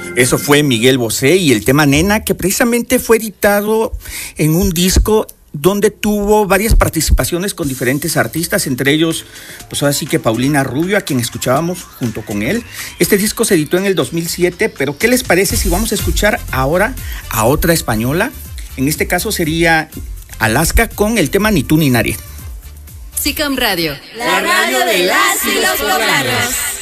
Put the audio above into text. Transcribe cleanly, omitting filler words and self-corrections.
Eso fue Miguel Bosé y el tema Nena, que precisamente fue editado en un disco donde tuvo varias participaciones con diferentes artistas, entre ellos, pues ahora sí que Paulina Rubio, a quien escuchábamos junto con él. Este disco se editó en el 2007, pero ¿qué les parece si vamos a escuchar ahora a otra española? En este caso sería Alaska con el tema Ni tú ni nadie. SICAM Radio, la radio de las y los poblanos.